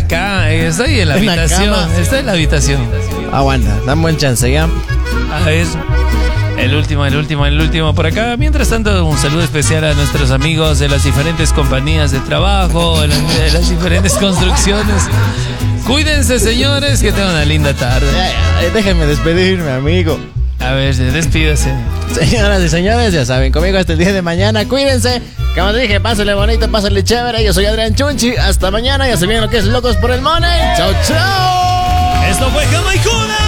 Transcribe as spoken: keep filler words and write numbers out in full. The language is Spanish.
acá, estoy en la ¿En la habitación. cama? Estoy en la habitación. Aguanta, dame buen chance ya. A ver, el último, el último, el último por acá. Mientras tanto, un saludo especial a nuestros amigos de las diferentes compañías de trabajo, de las, de las diferentes construcciones. Cuídense, señores, que tengan una linda tarde. Ya, ya, déjenme despedirme, amigo. A ver, despídase. Señoras y señores, ya saben, conmigo hasta el día de mañana. Cuídense. Como les dije, pásenle bonito, pásenle chévere. Yo soy Adrián Chunchi. Hasta mañana. Ya se vienen lo que es Locos por el Money. Chau, chau. Esto fue Jamaica.